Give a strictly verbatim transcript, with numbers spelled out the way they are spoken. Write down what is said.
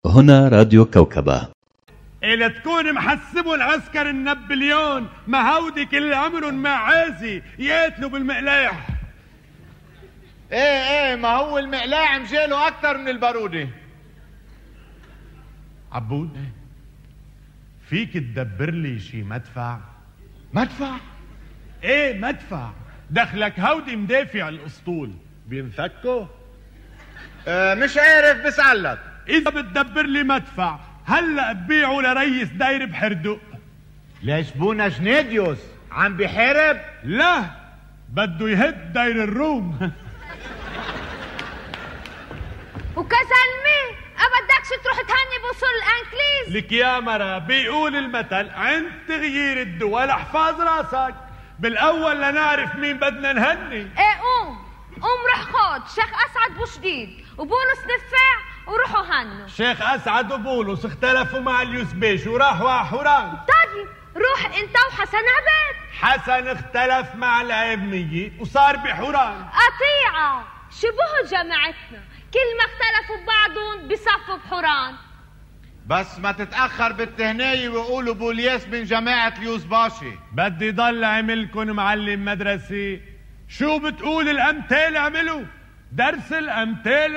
هنا راديو كوكبة. إلا تكون محسبوا العسكر النابليون ما هودي كل عمرهم معازي يقتلوا بالمقلاح. ايه ايه ما هو المقلاع مجاله اكتر من البارودة. عبود فيك تدبر لي شي مدفع؟ مدفع؟ ايه مدفع، دخلك هودي مدافع الاسطول بينفكوا؟ اه مش عارف بسألك. اذا بتدبر لي مدفع هلا ببيعه لريس داير بحردق. ليش بونا جنيديوس عم بيحارب؟ لا بده يهد داير الروم. وكزلمة أبدكش تروح تهني بوصول الأنكليز؟ لك يا مرة بيقول المثل عند تغيير الدول احفظ راسك، بالأول لنعرف مين بدنا نهني. ايه قوم قوم روح خد شيخ أسعد بوشديد وبولس نفاع وروحوا هنوا. شيخ أسعد وبولس اختلفوا مع اليوسبيش وراحوا على حوران. طيب روح انت وحسن عباد. حسن اختلف مع العيبنية وصار بحوران. قطيعة شبه جماعتنا كل ما اختلفوا ببعضهم بصفوا بحوران. بس ما تتأخر بالتهنية ويقولوا بولياس من جماعة اليوسباشي. بدي ضل عملكن معلم مدرسي. شو بتقول الأمثال اعملوا درس الأمثال.